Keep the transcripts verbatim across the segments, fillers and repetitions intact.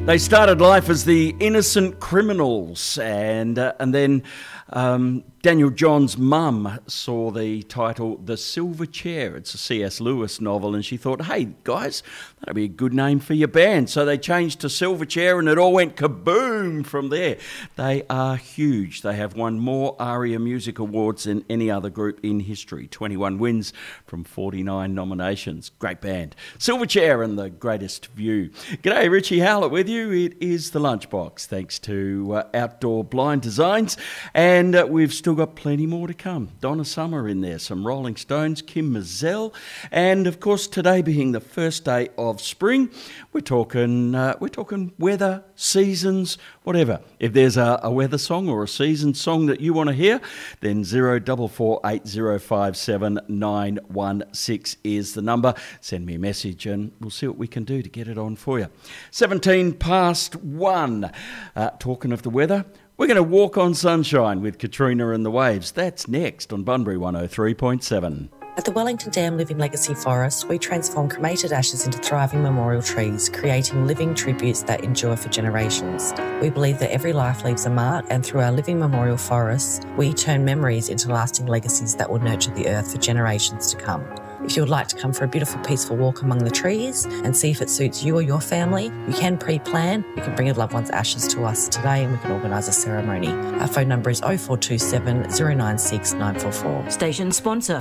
They started life as the Innocent Criminals, and uh, and then um, Daniel John's mum saw the title The Silver Chair. It's a C S Lewis novel, and she thought, hey, guys, that'd be a good name for your band. So they changed to Silver Chair, and it all went kaboom from there. They are huge. They have won more ARIA Music Awards than any other group in history. twenty-one wins from forty-nine nominations. Great band. Silver Chair and The Greatest View. G'day, Richie Howlett with you. It is The Lunchbox, thanks to uh, Outdoor Blind Designs. And uh, we've still got plenty more to come. Donna Summer in there, some Rolling Stones, Kim Mazel, and of course today being the first day of spring, we're talking uh, we're talking weather, seasons, whatever. If there's a, a weather song or a season song that you want to hear, then zero four four eight zero five seven nine one six is the number. Send me a message and we'll see what we can do to get it on for you. seventeen past one. Uh, talking of the weather, we're going to walk on sunshine with Katrina and the Waves. That's next on Bunbury one oh three point seven. At the Wellington Dam Living Legacy Forest, we transform cremated ashes into thriving memorial trees, creating living tributes that endure for generations. We believe that every life leaves a mark, and through our living memorial forests, we turn memories into lasting legacies that will nurture the earth for generations to come. If you would like to come for a beautiful, peaceful walk among the trees and see if it suits you or your family, you can pre-plan. You can bring your loved one's ashes to us today and we can organise a ceremony. Our phone number is oh four two seven, oh nine six, nine four four. Station sponsor.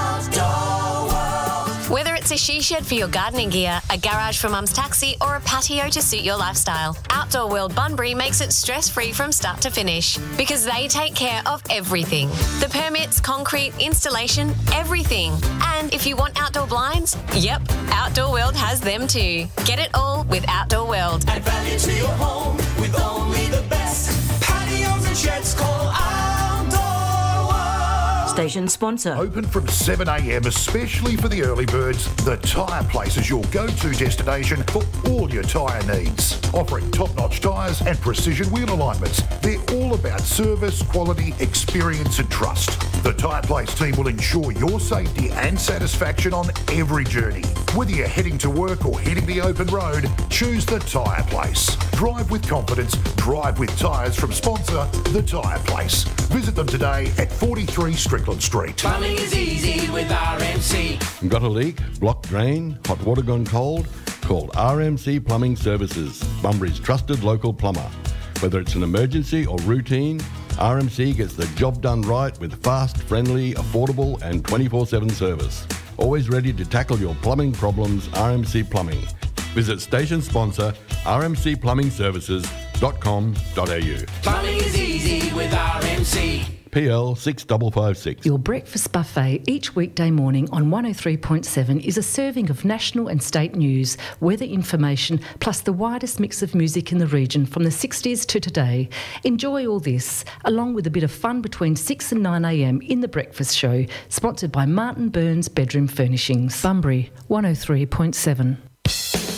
Whether it's a she shed for your gardening gear, a garage for mum's taxi, or a patio to suit your lifestyle, Outdoor World Bunbury makes it stress-free from start to finish because they take care of everything. The permits, concrete, installation, everything. And if you want outdoor blinds, yep, Outdoor World has them too. Get it all with Outdoor World. Add value to your home with only the best. Patios and sheds, call Outdoor World. Station sponsor. Open from seven a m especially for the early birds, The Tyre Place is your go-to destination for all your tyre needs. Offering top-notch tyres and precision wheel alignments. They're all about service, quality, experience and trust. The Tyre Place team will ensure your safety and satisfaction on every journey. Whether you're heading to work or hitting the open road, choose The Tyre Place. Drive with confidence, drive with tyres from sponsor The Tyre Place. Visit them today at forty-three Strickland Street. Plumbing is easy with R M C. Got a leak, blocked drain, hot water gone cold? Call R M C Plumbing Services, Bunbury's trusted local plumber. Whether it's an emergency or routine, R M C gets the job done right with fast, friendly, affordable and twenty-four seven service. Always ready to tackle your plumbing problems, R M C Plumbing. Visit station sponsor r m c plumbing services dot com dot a u. Plumbing is easy with R M C. P L six five five six. Your breakfast buffet each weekday morning on one oh three point seven is a serving of national and state news, weather information, plus the widest mix of music in the region from the sixties to today. Enjoy all this, along with a bit of fun between six and nine a m in The Breakfast Show, sponsored by Martin Burns Bedroom Furnishings. Bunbury one oh three point seven.